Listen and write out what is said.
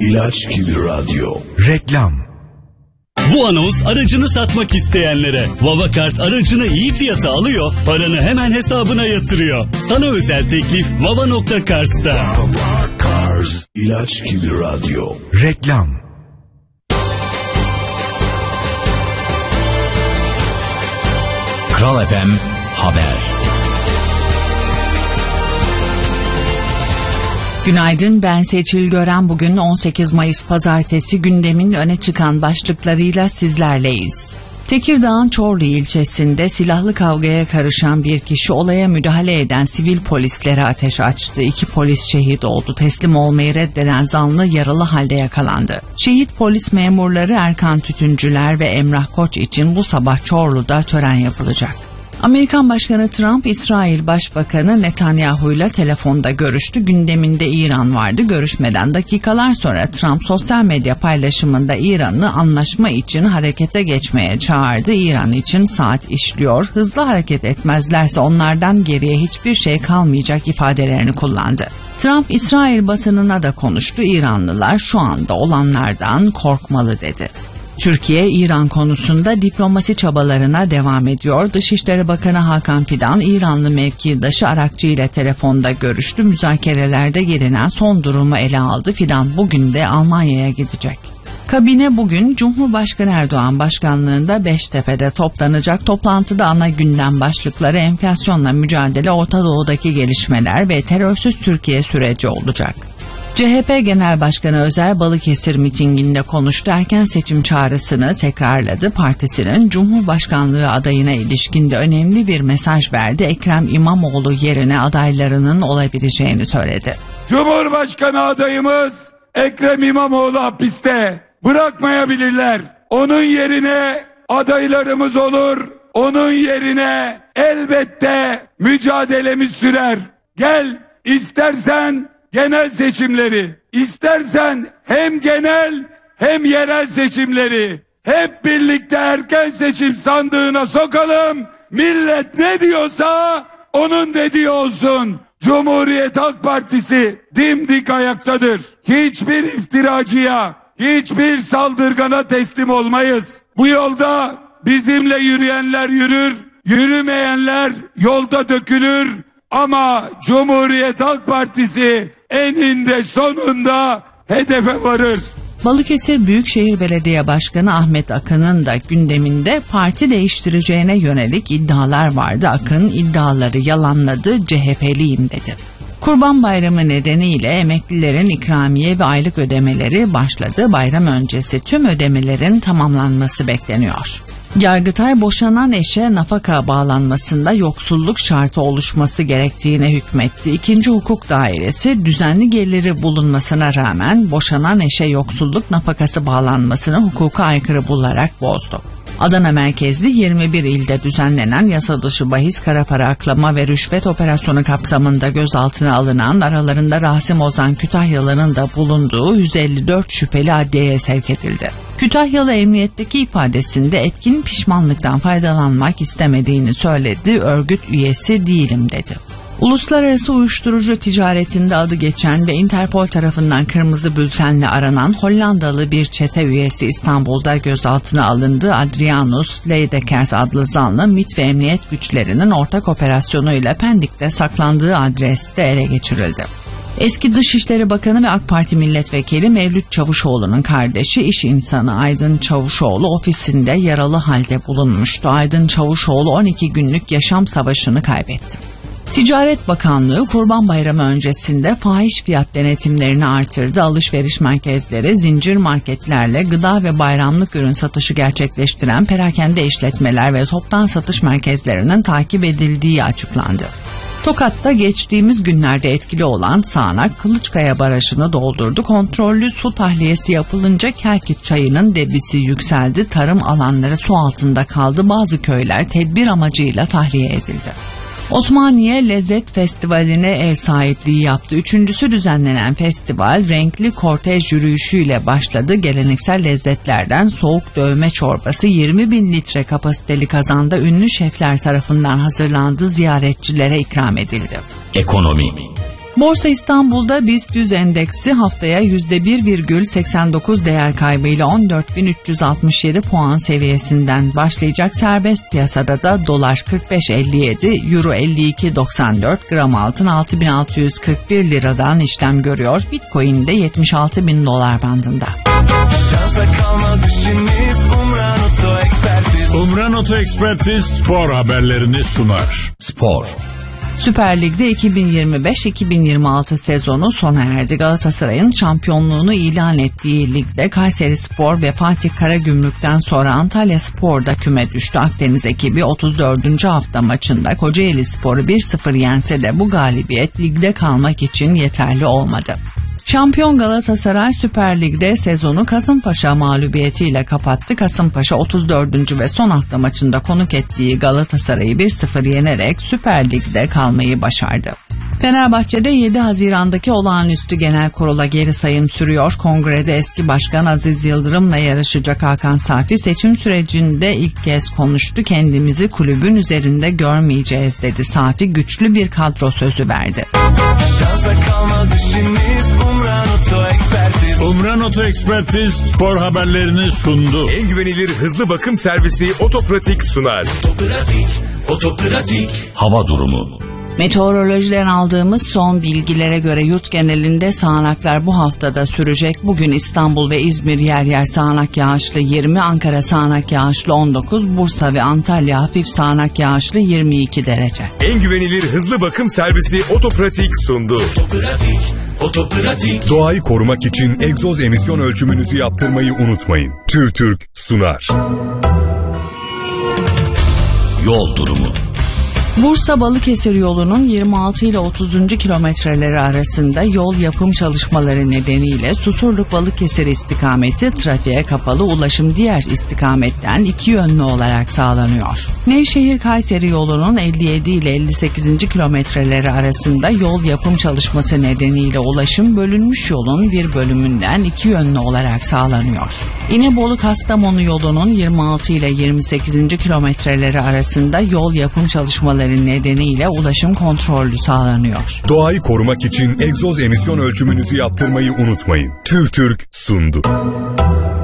İlaç gibi radyo. Reklam. Bu anons aracını satmak isteyenlere. Vavacars aracını iyi fiyata alıyor, paranı hemen hesabına yatırıyor. Sana özel teklif Vava.Cars'ta. Vavacars. İlaç gibi radyo. Reklam. Kral FM Haber. Günaydın, ben Seçil Gören. Bugün 18 Mayıs Pazartesi, gündemin öne çıkan başlıklarıyla sizlerleyiz. Tekirdağ'ın Çorlu ilçesinde silahlı kavgaya karışan bir kişi olaya müdahale eden sivil polislere ateş açtı. 2 polis şehit oldu. Teslim olmayı reddeden zanlı yaralı halde yakalandı. Şehit polis memurları Erkan Tütüncüler ve Emrah Koç için bu sabah Çorlu'da tören yapılacak. Amerikan Başkanı Trump, İsrail Başbakanı Netanyahu ile telefonda görüştü. Gündeminde İran vardı. Görüşmeden dakikalar sonra Trump sosyal medya paylaşımında İran'ı anlaşma için harekete geçmeye çağırdı. İran için saat işliyor, hızlı hareket etmezlerse onlardan geriye hiçbir şey kalmayacak ifadelerini kullandı. Trump, İsrail basınına da konuştu. İranlılar şu anda olanlardan korkmalı dedi. Türkiye, İran konusunda diplomasi çabalarına devam ediyor. Dışişleri Bakanı Hakan Fidan, İranlı mevkidaşı Arakçı ile telefonda görüştü. Müzakerelerde gelinen son durumu ele aldı. Fidan bugün de Almanya'ya gidecek. Kabine bugün Cumhurbaşkanı Erdoğan başkanlığında Beştepe'de toplanacak. Toplantıda ana gündem başlıkları enflasyonla mücadele, Orta Doğu'daki gelişmeler ve terörsüz Türkiye süreci olacak. CHP Genel Başkanı Özer Balıkesir mitinginde konuştu. Erken seçim çağrısını tekrarladı. Partisinin Cumhurbaşkanlığı adayına ilişkin de önemli bir mesaj verdi. Ekrem İmamoğlu yerine adaylarının olabileceğini söyledi. Cumhurbaşkanı adayımız Ekrem İmamoğlu hapiste. Bırakmayabilirler. Onun yerine adaylarımız olur. Onun yerine elbette mücadelemiz sürer. Gel, istersen genel seçimleri, istersen hem genel hem yerel seçimleri hep birlikte erken seçim sandığına sokalım. Millet ne diyorsa onun dediği olsun. Cumhuriyet Halk Partisi dimdik ayaktadır. Hiçbir iftiracıya, hiçbir saldırgana teslim olmayız. Bu yolda bizimle yürüyenler yürür, yürümeyenler yolda dökülür. Ama Cumhuriyet Halk Partisi eninde sonunda hedefe varır. Balıkesir Büyükşehir Belediye Başkanı Ahmet Akın'ın da gündeminde parti değiştireceğine yönelik iddialar vardı. Akın iddiaları yalanladı, CHP'liyim dedi. Kurban Bayramı nedeniyle emeklilerin ikramiye ve aylık ödemeleri başladı. Bayram öncesi tüm ödemelerin tamamlanması bekleniyor. Yargıtay boşanan eşe nafaka bağlanmasında yoksulluk şartı oluşması gerektiğine hükmetti. 2. Hukuk Dairesi düzenli geliri bulunmasına rağmen boşanan eşe yoksulluk nafakası bağlanmasını hukuka aykırı bularak bozdu. Adana merkezli 21 ilde düzenlenen yasa dışı bahis, kara para aklama ve rüşvet operasyonu kapsamında gözaltına alınan, aralarında Rasim Ozan Kütahyalı'nın da bulunduğu 154 şüpheli adliyeye sevk edildi. Kütahyalı emniyetteki ifadesinde etkin pişmanlıktan faydalanmak istemediğini söyledi, örgüt üyesi değilim dedi. Uluslararası uyuşturucu ticaretinde adı geçen ve Interpol tarafından kırmızı bültenle aranan Hollandalı bir çete üyesi İstanbul'da gözaltına alındı. Adrianus Leydekers adlı zanlı MİT ve emniyet güçlerinin ortak operasyonuyla Pendik'te saklandığı adreste ele geçirildi. Eski Dışişleri Bakanı ve AK Parti Milletvekili Mevlüt Çavuşoğlu'nun kardeşi iş insanı Aydın Çavuşoğlu ofisinde yaralı halde bulunmuştu. Aydın Çavuşoğlu 12 günlük yaşam savaşını kaybetti. Ticaret Bakanlığı Kurban Bayramı öncesinde fahiş fiyat denetimlerini artırdı. Alışveriş merkezleri, zincir marketlerle gıda ve bayramlık ürün satışı gerçekleştiren perakende işletmeler ve toptan satış merkezlerinin takip edildiği açıklandı. Tokat'ta geçtiğimiz günlerde etkili olan sağanak Kılıçkaya Barajı'nı doldurdu. Kontrollü su tahliyesi yapılınca Kelkit Çayı'nın debisi yükseldi. Tarım alanları su altında kaldı. Bazı köyler tedbir amacıyla tahliye edildi. Osmaniye Lezzet Festivali'ne ev sahipliği yaptı. 3.'sü düzenlenen festival renkli kortej yürüyüşüyle başladı. Geleneksel lezzetlerden soğuk dövme çorbası 20.000 litre kapasiteli kazanda ünlü şefler tarafından hazırlandı, ziyaretçilere ikram edildi. Ekonomi. Borsa İstanbul'da BIST 100 endeksi haftaya %1,89 değer kaybıyla 14.367 puan seviyesinden başlayacak. Serbest piyasada da dolar 45.57, euro 52.94, gram altın 6.641 liradan işlem görüyor. Bitcoin de 76.000 dolar bandında. Şansa kalmaz işimiz, Umran Oto Ekspertiz. Umran Oto Ekspertiz spor haberlerini sunar. Spor. Süper Lig'de 2025-2026 sezonu sona erdi. Galatasaray'ın şampiyonluğunu ilan ettiği ligde Kayserispor ve Fatih Karagümrük'ten sonra Antalyaspor da küme düştü. Akdeniz ekibi 34. hafta maçında Kocaelispor'u 1-0 yense de bu galibiyet ligde kalmak için yeterli olmadı. Şampiyon Galatasaray Süper Lig'de sezonu Kasımpaşa mağlubiyetiyle kapattı. Kasımpaşa 34. ve son hafta maçında konuk ettiği Galatasaray'ı 1-0 yenerek Süper Lig'de kalmayı başardı. Fenerbahçe'de 7 Haziran'daki olağanüstü genel kurula geri sayım sürüyor. Kongrede eski başkan Aziz Yıldırım'la yarışacak Hakan Safi seçim sürecinde ilk kez konuştu. Kendimizi kulübün üzerinde görmeyeceğiz dedi. Safi güçlü bir kadro sözü verdi. Şansa kalmaz işimiz, Umran Oto Ekspertiz. Umran Oto Ekspertiz spor haberlerini sundu. En güvenilir hızlı bakım servisi Otopratik sunar. Otopratik. Hava durumu. Meteorolojiden aldığımız son bilgilere göre yurt genelinde sağanaklar bu haftada sürecek. Bugün İstanbul ve İzmir yer yer sağanak yağışlı 20, Ankara sağanak yağışlı 19, Bursa ve Antalya hafif sağanak yağışlı 22 derece. En güvenilir hızlı bakım servisi Otopratik sundu. Otopratik. Doğayı korumak için egzoz emisyon ölçümünüzü yaptırmayı unutmayın. TÜRTÜRK sunar. Yol durumu. Bursa-Balıkesir yolunun 26 ile 30. kilometreleri arasında yol yapım çalışmaları nedeniyle Susurluk-Balıkesir istikameti trafiğe kapalı, ulaşım diğer istikametten iki yönlü olarak sağlanıyor. Nevşehir-Kayseri yolunun 57 ile 58. kilometreleri arasında yol yapım çalışması nedeniyle ulaşım bölünmüş yolun bir bölümünden iki yönlü olarak sağlanıyor. İnebolu-Kastamonu yolunun 26 ile 28. kilometreleri arasında yol yapım çalışmaları nedeniyle ulaşım kontrollü sağlanıyor. Doğayı korumak için egzoz emisyon ölçümünüzü yaptırmayı unutmayın. TÜRTÜRK sundu.